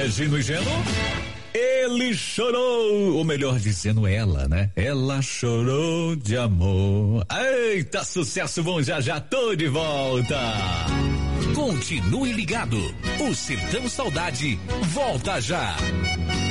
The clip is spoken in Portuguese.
Gino e Geno. Ele chorou, ou melhor dizendo ela, né? Ela chorou de amor. Eita, sucesso bom, já tô de volta. Continue ligado, o Sertão Saudade volta já.